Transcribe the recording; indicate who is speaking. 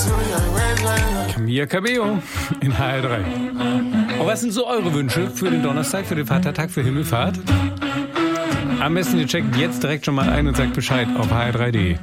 Speaker 1: Camilla Cabello in HR3. Und was sind so eure Wünsche für den Donnerstag, für den Vatertag, für Himmelfahrt? Am besten ihr checkt jetzt direkt schon mal ein und sagt Bescheid auf hr3.de.